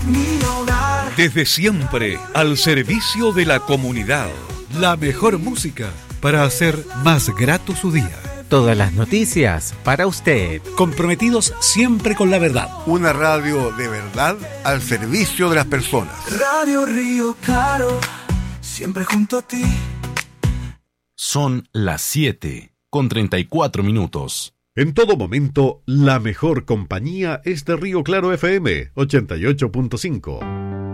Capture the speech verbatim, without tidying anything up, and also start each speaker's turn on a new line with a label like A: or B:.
A: mi hogar.
B: Desde siempre, al servicio de la comunidad.
C: La mejor música para hacer más grato su día.
D: Todas las noticias para usted.
C: Comprometidos siempre con la verdad.
E: Una radio de verdad al servicio de las personas.
A: Radio Río Claro, siempre junto a ti.
F: Son las siete con treinta y cuatro minutos.
G: En todo momento, la mejor compañía es de Río Claro F M ochenta y ocho punto cinco.